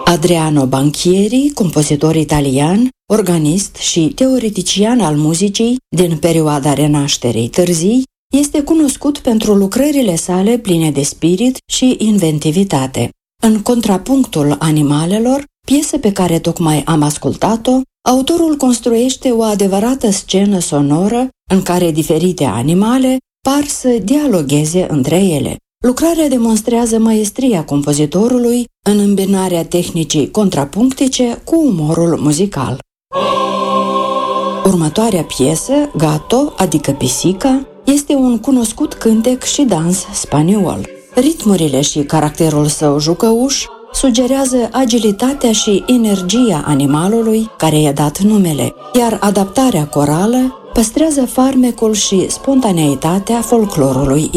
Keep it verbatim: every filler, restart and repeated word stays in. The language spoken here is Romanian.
Adriano Banchieri, compozitor italian, organist și teoretician al muzicii din perioada Renașterii târzii, este cunoscut pentru lucrările sale pline de spirit și inventivitate. În Contrapunctul animalelor, piesă pe care tocmai am ascultat-o, autorul construiește o adevărată scenă sonoră în care diferite animale par să dialogheze între ele. Lucrarea demonstrează maestria compozitorului în îmbinarea tehnicii contrapunctice cu umorul muzical. Următoarea piesă, Gato, adică pisica, este un cunoscut cântec și dans spaniol. Ritmurile și caracterul său jucăuș sugerează agilitatea și energia animalului care i-a dat numele, iar adaptarea corală păstrează farmecul și spontaneitatea folclorului